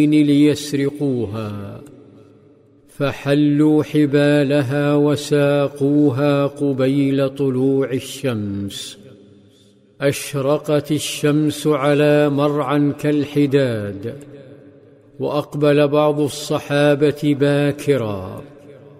ليسرقوها، فحلوا حبالها وساقوها قبيل طلوع الشمس. أشرقت الشمس على مرعى كالحداد، وأقبل بعض الصحابة باكرا